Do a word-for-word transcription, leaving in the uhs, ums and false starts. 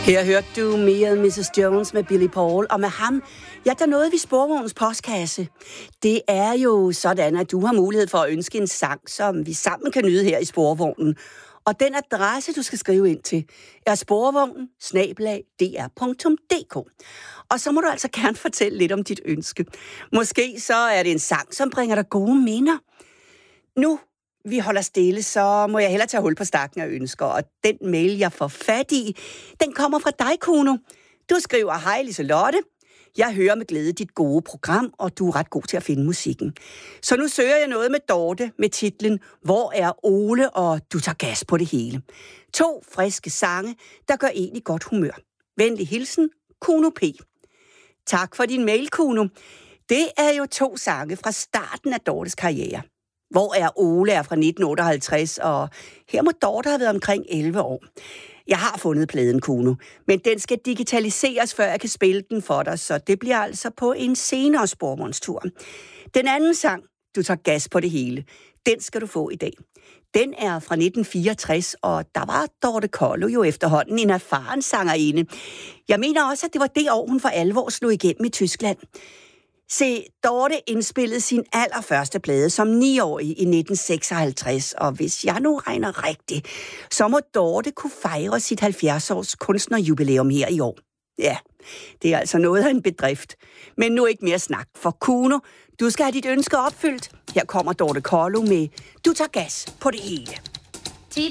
Her hørte du Me and missus Jones med Billy Paul, og med ham, ja, der nåede vi Sporvognens postkasse. Det er jo sådan, at du har mulighed for at ønske en sang, som vi sammen kan nyde her i Sporvognen. Og den adresse, du skal skrive ind til, er sporvognen snabel-a d r punktum d k. Og så må du altså gerne fortælle lidt om dit ønske. Måske så er det en sang, som bringer dig gode minder. Nu vi holder stille, så må jeg hellere tage hul på stakken af ønsker. Og den mail, jeg får fat i, den kommer fra dig, Kuno. Du skriver, hej Liselotte. Jeg hører med glæde dit gode program, og du er ret god til at finde musikken. Så nu søger jeg noget med Dorte med titlen Hvor er Ole, og du tager gas på det hele. To friske sange, der gør egentlig godt humør. Venlig hilsen, Kuno P. Tak for din mail, Kuno. Det er jo to sange fra starten af Dortes karriere. Hvor er Ole er fra nitten otteoghalvtreds, og her må Dorte have været omkring elleve år. Jeg har fundet pladen, Kuno, men den skal digitaliseres, før jeg kan spille den for dig, så det bliver altså på en senere sporvognstur. Den anden sang, du tager gas på det hele, den skal du få i dag. Den er fra nitten fireogtres, og der var Dorte Kollo jo efterhånden en erfaren sangerinde. Jeg mener også, at det var det år, hun for alvor slog igennem i Tyskland. Se, Dorte indspillede sin allerførste plade som niårig i nitten seksoghalvtreds, og hvis jeg nu regner rigtigt, så må Dorte kunne fejre sit halvfjerds-års kunstnerjubilæum her i år. Ja, det er altså noget af en bedrift. Men nu ikke mere snak, for Kuno, du skal have dit ønske opfyldt. Her kommer Dorte Kollo med Du tager gas på det hele.